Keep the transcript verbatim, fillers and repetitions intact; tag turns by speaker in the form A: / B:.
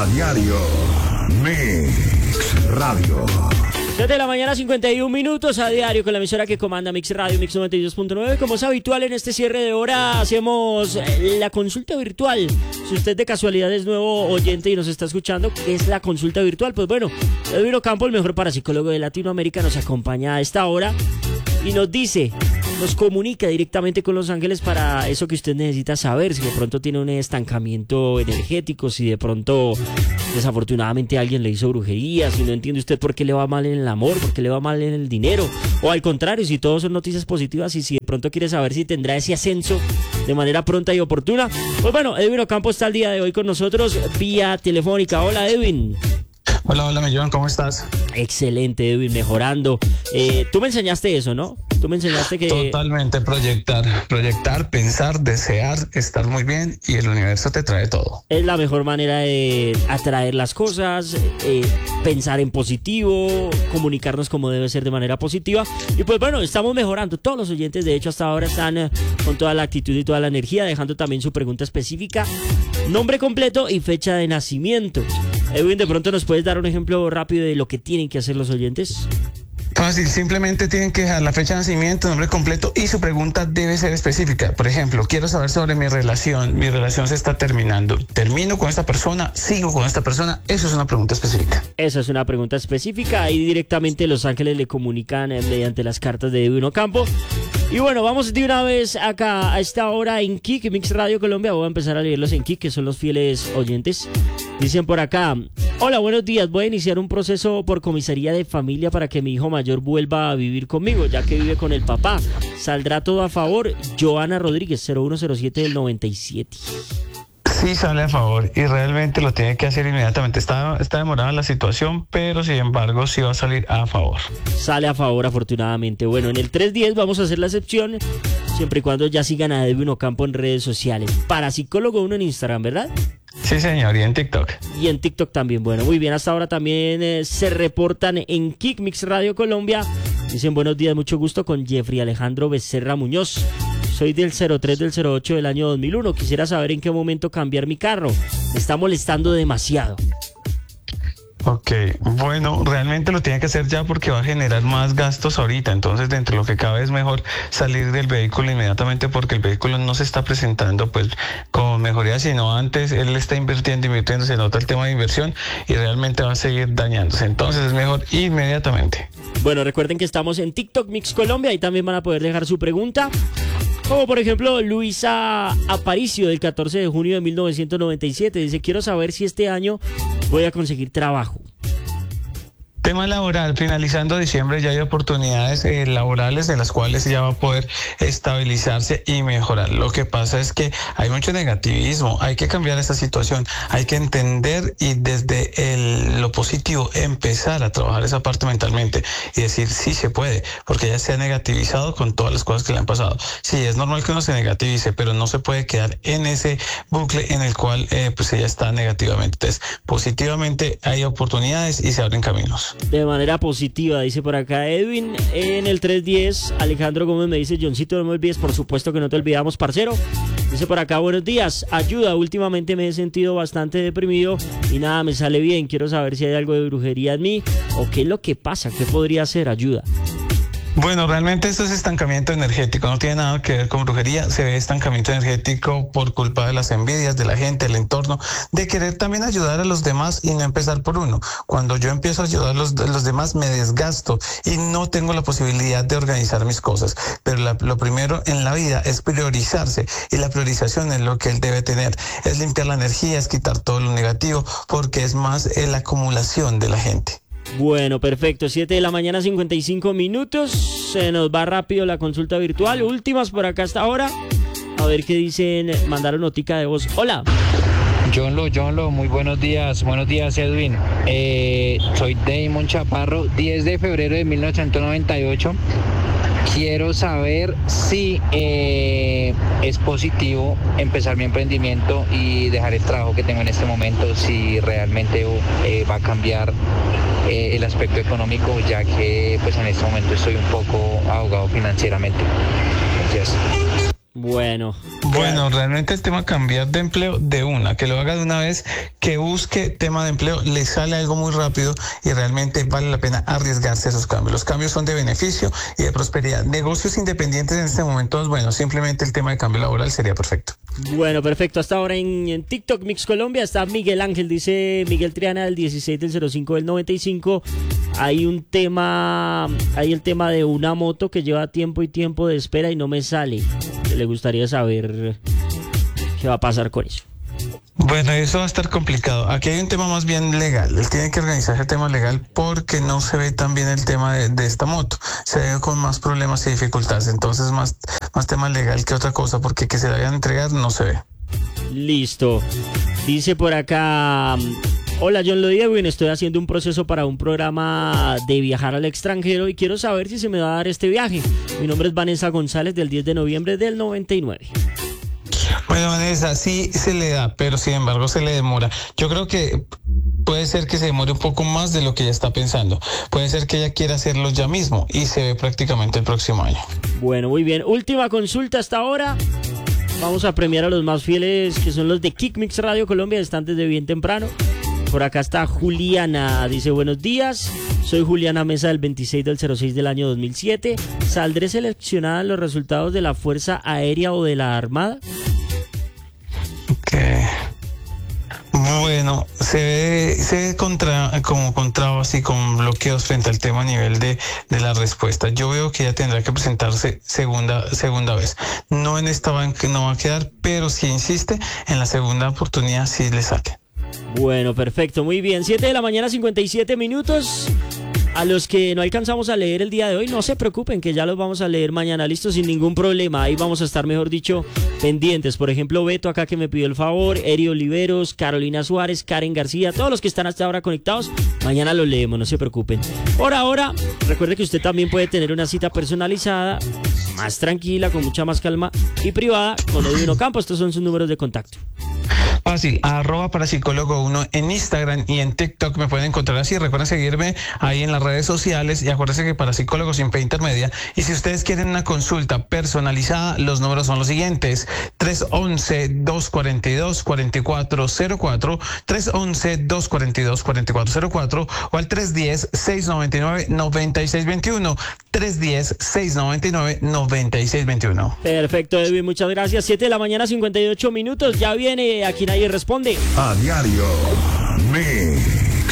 A: A diario. Mix Radio.
B: siete de la mañana, cincuenta y un minutos a diario con la emisora que comanda Mix Radio, Mix noventa y dos punto nueve. Como es habitual en este cierre de hora, hacemos la consulta virtual. Si usted de casualidad es nuevo oyente y nos está escuchando, ¿qué es la consulta virtual? Pues bueno, Edwin Ocampo, el mejor parapsicólogo de Latinoamérica, nos acompaña a esta hora y nos dice, nos comunica directamente con los ángeles para eso que usted necesita saber, si de pronto tiene un estancamiento energético, si de pronto desafortunadamente alguien le hizo brujería, si no entiende usted por qué le va mal en el amor, por qué le va mal en el dinero, o al contrario, si todos son noticias positivas y si de pronto quiere saber si tendrá ese ascenso de manera pronta y oportuna. Pues bueno, Edwin Ocampo está el día de hoy con nosotros vía telefónica. Hola, Edwin.
C: Hola, hola, Millón, ¿cómo estás?
B: Excelente, Edwin, mejorando. Eh, tú me enseñaste eso, ¿no? Tú me enseñaste que...
C: Totalmente, proyectar, proyectar, pensar, desear, estar muy bien y el universo te trae todo.
B: Es la mejor manera de atraer las cosas, eh, pensar en positivo, comunicarnos como debe ser de manera positiva. Y pues bueno, estamos mejorando. Todos los oyentes, de hecho, hasta ahora están eh, con toda la actitud y toda la energía, dejando también su pregunta específica, nombre completo y fecha de nacimiento. Edwin, ¿de pronto nos puedes dar un ejemplo rápido de lo que tienen que hacer los oyentes?
C: Fácil, simplemente tienen que dejar la fecha de nacimiento, nombre completo y su pregunta debe ser específica. Por ejemplo, quiero saber sobre mi relación, mi relación se está terminando. ¿Termino con esta persona? ¿Sigo con esta persona? Eso es una pregunta específica.
B: Eso es una pregunta específica. Ahí directamente los ángeles le comunican eh, mediante las cartas de Edwin Ocampo. Y bueno, vamos de una vez acá a esta hora en Kik, Mix Radio Colombia. Voy a empezar a leerlos en Kik, que son los fieles oyentes. Dicen por acá: hola, buenos días. Voy a iniciar un proceso por comisaría de familia para que mi hijo mayor vuelva a vivir conmigo, ya que vive con el papá. ¿Saldrá todo a favor? Joana Rodríguez, cero uno cero siete del noventa y siete.
C: Sí, sale a favor y realmente lo tiene que hacer inmediatamente. Está, está demorada la situación, pero sin embargo sí va a salir a favor.
B: Sale a favor, afortunadamente. Bueno, en el tres diez vamos a hacer la excepción, siempre y cuando ya sigan a Edwin Ocampo en redes sociales. Parapsicólogo uno en Instagram, ¿verdad?
C: Sí, señor, y en TikTok.
B: Y en TikTok también. Bueno, muy bien, hasta ahora también eh, se reportan en Kik, Mix Radio Colombia. Dicen buenos días, mucho gusto, con Jeffrey Alejandro Becerra Muñoz. Soy del cero tres del cero ocho del año dos mil uno. Quisiera saber en qué momento cambiar mi carro. Me está molestando demasiado.
C: Ok, bueno, realmente lo tiene que hacer ya porque va a generar más gastos ahorita, entonces dentro de lo que cabe es mejor salir del vehículo inmediatamente porque el vehículo no se está presentando pues con mejoría, sino antes él está invirtiendo, invirtiendo, se nota el tema de inversión y realmente va a seguir dañándose, entonces es mejor inmediatamente.
B: Bueno, recuerden que estamos en TikTok Mix Colombia y también van a poder dejar su pregunta. Como por ejemplo Luisa Aparicio del catorce de junio de mil novecientos noventa y siete dice: quiero saber si este año voy a conseguir trabajo.
C: Tema laboral, finalizando diciembre ya hay oportunidades eh, laborales de las cuales ya va a poder estabilizarse y mejorar. Lo que pasa es que hay mucho negativismo, hay que cambiar esta situación, hay que entender y desde el, lo positivo empezar a trabajar esa parte mentalmente y decir sí se puede, porque ya se ha negativizado con todas las cosas que le han pasado. Sí, es normal que uno se negativice, pero no se puede quedar en ese bucle en el cual eh, pues ella está negativamente. Entonces, positivamente hay oportunidades y se abren caminos.
B: De manera positiva, dice por acá Edwin. En el tres diez, Alejandro Gómez me dice: Johncito, no me olvides, por supuesto que no te olvidamos, parcero. Dice por acá: buenos días, ayuda, últimamente me he sentido bastante deprimido y nada me sale bien, quiero saber si hay algo de brujería en mí o qué es lo que pasa, qué podría hacer, ayuda.
C: Bueno, realmente esto es estancamiento energético, no tiene nada que ver con brujería, se ve estancamiento energético por culpa de las envidias de la gente, del entorno, de querer también ayudar a los demás y no empezar por uno. Cuando yo empiezo a ayudar a los, a los demás me desgasto y no tengo la posibilidad de organizar mis cosas. Pero la, lo primero en la vida es priorizarse y la priorización es lo que él debe tener, es limpiar la energía, es quitar todo lo negativo porque es más eh, la acumulación de la gente.
B: Bueno, perfecto, siete de la mañana, cincuenta y cinco minutos, se nos va rápido la consulta virtual, últimas por acá hasta ahora, a ver qué dicen, mandaron notica de voz. Hola.
D: Johnlo, Johnlo, muy buenos días, buenos días Edwin, eh, soy Damon Chaparro, diez de febrero de mil novecientos noventa y ocho. Quiero saber si eh, es positivo empezar mi emprendimiento y dejar el trabajo que tengo en este momento, si realmente eh, va a cambiar eh, el aspecto económico, ya que pues en este momento estoy un poco ahogado financieramente. Gracias.
B: Bueno.
C: Bueno, realmente el tema cambiar de empleo de una, que lo haga de una vez, que busque tema de empleo, le sale algo muy rápido y realmente vale la pena arriesgarse a esos cambios. Los cambios son de beneficio y de prosperidad. Negocios independientes en este momento, bueno, simplemente el tema de cambio laboral sería perfecto.
B: Bueno, perfecto. Hasta ahora en, en TikTok Mix Colombia está Miguel Ángel, dice Miguel Triana del dieciséis del cero cinco del noventa y cinco. Hay un tema, hay el tema de una moto que lleva tiempo y tiempo de espera y no me sale. Le gustaría saber qué va a pasar con eso.
C: Bueno, eso va a estar complicado. Aquí hay un tema más bien legal. Él tiene que organizar el tema legal porque no se ve tan bien el tema de, de esta moto. Se ve con más problemas y dificultades. Entonces, más, más tema legal que otra cosa, porque que se la vayan a entregar no se ve.
B: Listo. Dice por acá... Hola, John Lo Diego, bien, estoy haciendo un proceso para un programa de viajar al extranjero y quiero saber si se me va a dar este viaje. Mi nombre es Vanessa González del diez de noviembre del noventa y nueve.
C: Bueno, Vanessa, sí se le da, pero sin embargo se le demora. Yo creo que puede ser que se demore un poco más de lo que ella está pensando. Puede ser que ella quiera hacerlo ya mismo y se ve prácticamente el próximo año.
B: Bueno, muy bien. Última consulta hasta ahora. Vamos a premiar a los más fieles, que son los de Kick Mix Radio Colombia, están desde bien temprano. Por acá está Juliana, dice buenos días, soy Juliana Mesa del veintiséis del cero seis del año dos mil siete. ¿Saldré seleccionada en los resultados de la Fuerza Aérea o de la Armada?
C: Ok. Bueno, se ve, se ve contra, como contrado, así con bloqueos frente al tema a nivel de, de la respuesta. Yo veo que ella tendrá que presentarse segunda, segunda vez. No en esta banca no va a quedar, pero si insiste, en la segunda oportunidad sí le sale.
B: Bueno, perfecto, muy bien. siete de la mañana, cincuenta y siete minutos. A los que no alcanzamos a leer el día de hoy, no se preocupen, que ya los vamos a leer mañana, listo, sin ningún problema. Ahí vamos a estar, mejor dicho, pendientes. Por ejemplo, Beto acá que me pidió el favor, Eri Oliveros, Carolina Suárez, Karen García, todos los que están hasta ahora conectados, mañana los leemos, no se preocupen. Por ahora, recuerde que usted también puede tener una cita personalizada, más tranquila, con mucha más calma y privada, con Edwin Ocampo. Estos son sus números de contacto.
C: Fácil, arroba parapsicólogo uno en Instagram y en TikTok me pueden encontrar así. Recuerden seguirme ahí en las redes sociales y acuérdense que Parapsicólogo sin P intermedia. Y si ustedes quieren una consulta personalizada, los números son los siguientes: tres once, dos cuarenta y dos, cuarenta y cuatro cero cuatro, tres once, dos cuarenta y dos, cuarenta y cuatro cero cuatro o al tres diez, seis noventa y nueve, noventa y seis veintiuno, tres diez, seis noventa y nueve, noventa y seis veintiuno.
B: Perfecto, Edwin, muchas gracias. siete de la mañana, cincuenta y ocho minutos. Ya viene Aquí Nadie Responde.
A: A diario, Mix.